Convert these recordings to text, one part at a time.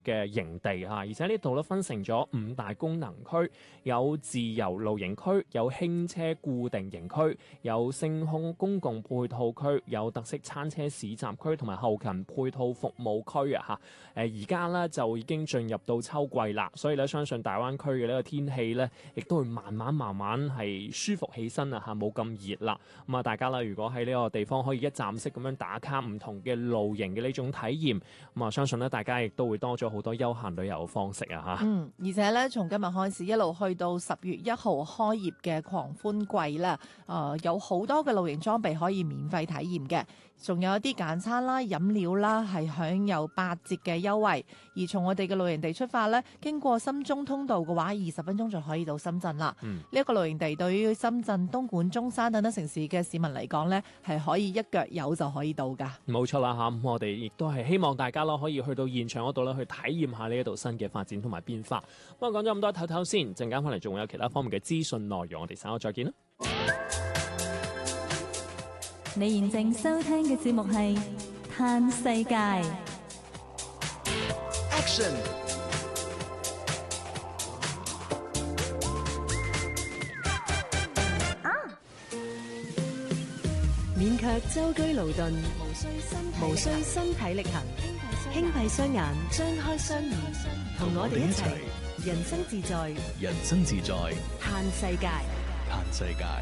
嘅營地嚇，而且呢度咧分成咗5大功能區，有自由露營區，有輕車固定營區，有星空公共配套區，有特色餐車市集區同埋後勤配套服務區啊嚇。而家咧就已經進入到秋季啦，所以咧相信大灣區嘅呢個天氣咧，亦都會慢慢係舒服起身啊嚇，冇咁熱啦。咁啊，大家啦，如果喺呢個地方可以一站式咁樣打卡唔同嘅露營嘅呢種體驗，咁啊，相信咧大家亦都會多咗好多休閒旅遊嘅方式啊嚇。 而且咧，從今日開始一路去到10月1號開業嘅狂歡季啦，有好多嘅露營裝備可以免費體驗嘅，仲有一啲簡餐啦、飲料啦，係享有8折嘅優惠。而從我哋嘅露營地出發咧，經過深中通道嘅話，20分鐘就可以到深圳啦。呢一個露營地對於深圳、東莞、中山等等城市嘅市民嚟講咧，係可以一腳油就可以到㗎。 冇錯啦嚇，咁我哋亦都係希望大家咯可以去到現場嗰度咧去體驗下呢一度新嘅發展同埋變化。咁啊講咗咁多，唞唞先，陣間翻嚟仲會有其他方面嘅資訊內容，我哋稍後再見啦。 你現正收聽嘅節目係《嘆世界》。 Action！ 勉強舟車勞頓，無需身體力行，輕閉雙眼，張開雙耳，同我哋一齊人生自在， 人生自在， 嘆世界。 嘆世界。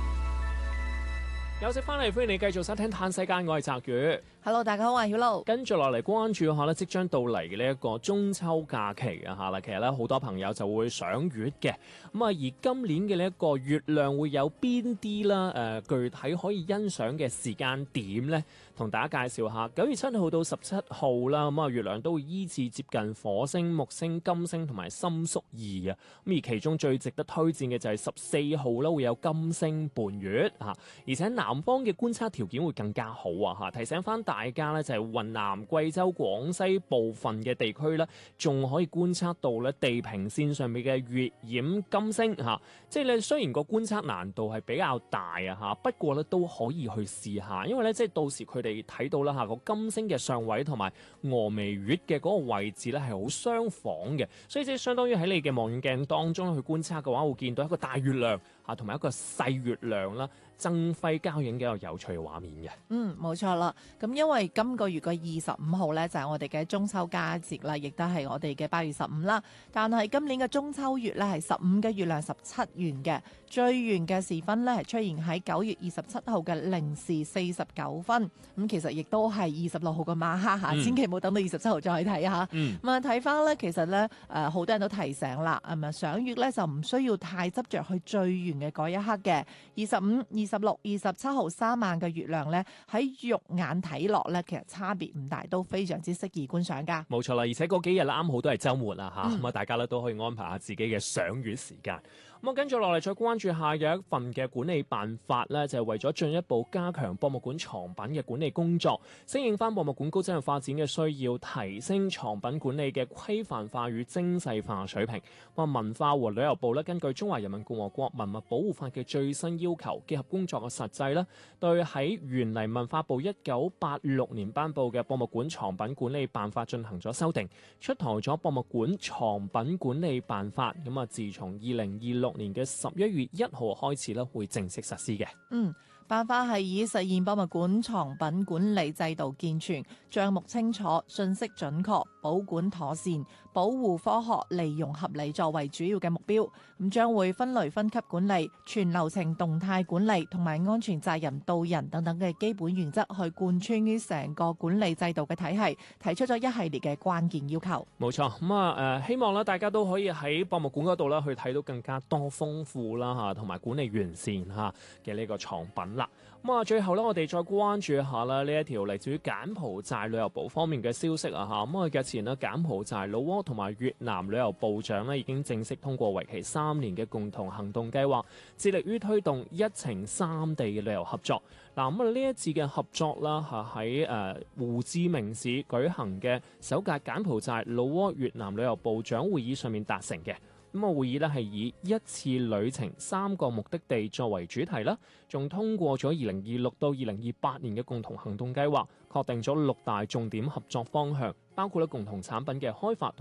休息翻嚟，歡迎你繼續收聽《嘆世界》，我係澤宇。 Hello， 大家好，我係曉露。 跟住落嚟關注下咧，即將到嚟嘅呢一個中秋假期啊嚇啦，其實咧好多朋友就會賞月嘅。咁啊，而今年嘅呢一個月亮會有邊啲啦？具體可以欣賞嘅時間點咧，同大家介紹下。9月7號到17號啦，咁啊月亮都會依次接近火星、木星、金星同埋參宿2啊。咁而其中最值得推薦嘅就係14號啦，會有金星伴月嚇，而且南方嘅觀測條件會更加好啊嚇。提醒翻大家咧，就係雲南、貴州、廣西部分嘅地區咧，仲可以觀測到咧地平線上面嘅月掩金星嚇。即係咧，雖然個觀測難度係比較大啊嚇，不過咧都可以去試下，因為咧即係到時佢哋睇到啦嚇個金星嘅上位同埋峨眉月嘅嗰個位置咧係好相仿嘅，所以即係相當於喺你嘅望遠鏡當中去觀測嘅話，會見到一個大月亮嚇同埋一個細月亮啦，爭輝交映嘅一個有趣嘅畫面嘅。 冇錯啦。咁因為今個月嘅25號咧就係我哋嘅中秋佳節啦，亦都係我哋嘅8月15啦。但係今年嘅中秋月咧係15嘅月亮17圓嘅，最圓嘅時分咧係出現喺9月27號嘅0時49分。咁其實亦都係26號嘅晚黑嚇，千祈唔好等到27號再去睇下。咁啊睇翻咧，其實咧好多人都提醒啦，賞月咧就唔需要太執着去最圓嘅嗰一刻嘅。25、26、27號3晚嘅月亮咧喺肉眼睇落咧，其實差別唔大，都非常之適宜觀賞噶。 冇錯啦，而且嗰幾日啱好都係週末啦嚇，咁啊大家咧都可以安排下自己嘅賞月時間。咁啊跟住落嚟再關注下有一份嘅管理辦法咧，就係為咗進一步加強博物館藏品嘅管理工作，適應翻博物館高質量發展嘅需要，提升藏品管理嘅規範化與精細化水平。文化和旅遊部咧根據《中華人民共和國文物保護法》嘅最新要求，結合工作嘅實際啦，對喺原嚟文化部1986年頒布嘅博物館藏品管理辦法進行咗修訂，出台咗博物館藏品管理辦法。咁啊，自從2026年嘅11月1號開始咧，會正式實施嘅。 辦法係以實現博物館藏品管理制度健全、帳目清楚、信息準確、保管妥善、保護科學、利用合理作為主要嘅目標。咁將會分類分級管理、全流程動態管理同埋安全責任到人等等嘅基本原則，去貫穿於成個管理制度嘅體系，提出咗一系列嘅關鍵要求。 冇錯，咁希望咧大家都可以喺博物館嗰度咧去睇到更加多豐富啦嚇，同埋管理完善嚇嘅呢個藏品啦。最後咧，我哋再關注一下啦，呢一條嚟自於柬埔寨旅遊部方面嘅消息啊嚇。日前呢，柬埔寨、老撾同埋越南旅遊部長咧已經正式通過為期3年嘅共同行動計劃，致力於推動一程三地嘅旅遊合作。呢一次嘅合作啦嚇喺胡志明市舉行嘅首屆柬埔寨、老撾、越南旅遊部長會議上面達成嘅。 咁啊，會議咧係以一次旅程3個目的地作為主題啦，仲通過咗2026到2028年嘅共同行動計劃，確定咗6大重點合作方向，包括咧共同產品嘅開發